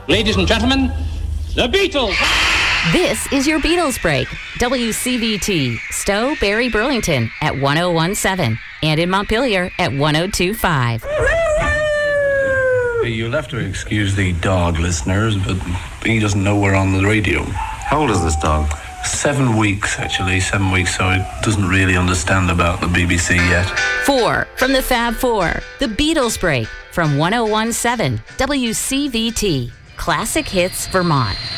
Ladies and gentlemen, the Beatles! This is your Beatles break. WCVT, Stowe, Barry, Burlington at 101.7 and in Montpelier at 102.5. You'll have to excuse the dog, listeners, but he doesn't know we're on the radio. How old is this dog? 7 weeks, actually. 7 weeks, so it doesn't really understand about the BBC yet. 4 from the Fab Four, the Beatles break from 101.7 WCVT, Classic Hits, Vermont.